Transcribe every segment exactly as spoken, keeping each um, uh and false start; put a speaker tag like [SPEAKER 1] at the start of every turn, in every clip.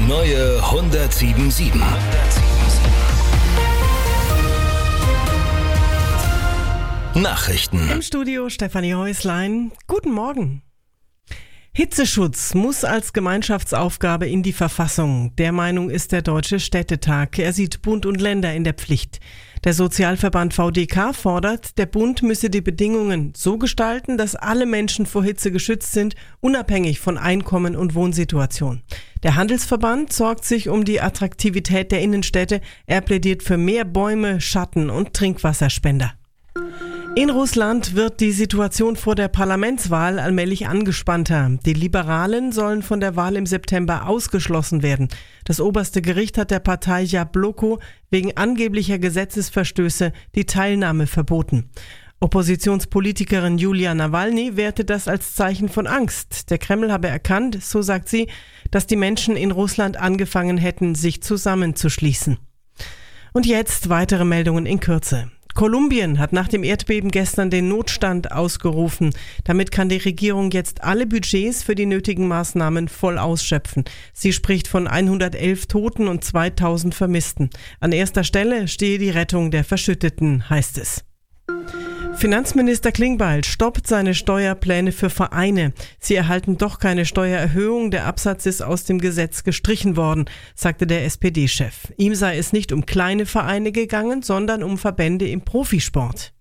[SPEAKER 1] neue hundertsieben Komma sieben. Nachrichten.
[SPEAKER 2] Im Studio Stefanie Häuslein. Guten Morgen. Hitzeschutz muss als Gemeinschaftsaufgabe in die Verfassung. Der Meinung ist der Deutsche Städtetag. Er sieht Bund und Länder in der Pflicht. Der Sozialverband V D K fordert, der Bund müsse die Bedingungen so gestalten, dass alle Menschen vor Hitze geschützt sind, unabhängig von Einkommen und Wohnsituation. Der Handelsverband sorgt sich um die Attraktivität der Innenstädte. Er plädiert für mehr Bäume, Schatten und Trinkwasserspender. In Russland wird die Situation vor der Parlamentswahl allmählich angespannter. Die Liberalen sollen von der Wahl im September ausgeschlossen werden. Das oberste Gericht hat der Partei Jabloko wegen angeblicher Gesetzesverstöße die Teilnahme verboten. Oppositionspolitikerin Julia Nawalny wertet das als Zeichen von Angst. Der Kreml habe erkannt, so sagt sie, dass die Menschen in Russland angefangen hätten, sich zusammenzuschließen. Und jetzt weitere Meldungen in Kürze. Kolumbien hat nach dem Erdbeben gestern den Notstand ausgerufen. Damit kann die Regierung jetzt alle Budgets für die nötigen Maßnahmen voll ausschöpfen. Sie spricht von hundertelf Toten und zweitausend Vermissten. An erster Stelle stehe die Rettung der Verschütteten, heißt es. Finanzminister Klingbeil stoppt seine Steuerpläne für Vereine. Sie erhalten doch keine Steuererhöhung. Der Absatz ist aus dem Gesetz gestrichen worden, sagte der S P D-Chef. Ihm sei es nicht um kleine Vereine gegangen, sondern um Verbände im Profisport.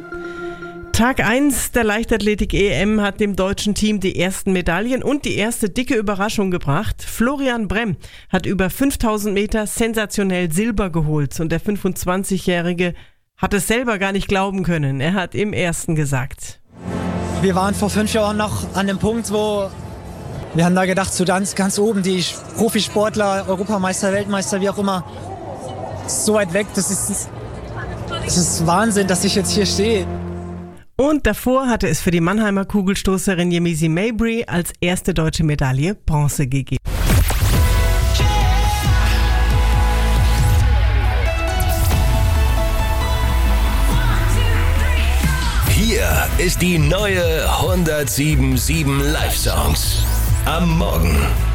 [SPEAKER 2] Tag eins der Leichtathletik-E M hat dem deutschen Team die ersten Medaillen und die erste dicke Überraschung gebracht. Florian Bremm hat über fünftausend Meter sensationell Silber geholt und der fünfundzwanzigjährige hat es selber gar nicht glauben können. Er hat im Ersten gesagt:
[SPEAKER 3] Wir waren vor fünf Jahren noch an dem Punkt, wo wir haben da gedacht, so ganz, ganz oben, die Profisportler, Europameister, Weltmeister, wie auch immer, so weit weg, das ist, das ist Wahnsinn, dass ich jetzt hier stehe.
[SPEAKER 2] Und davor hatte es für die Mannheimer Kugelstoßerin Yemisi Mabry als erste deutsche Medaille Bronze gegeben.
[SPEAKER 1] Hier ist die neue hundertsieben Komma sieben Live-Songs. Am Morgen.